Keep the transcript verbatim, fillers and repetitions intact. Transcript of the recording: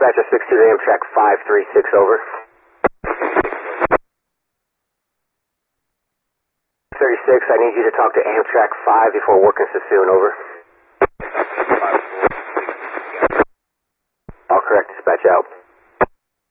Dispatcher six two, Amtrak five three six, over. thirty-six, I need you to talk to Amtrak five before working Sassoon, over. All correct, dispatch out.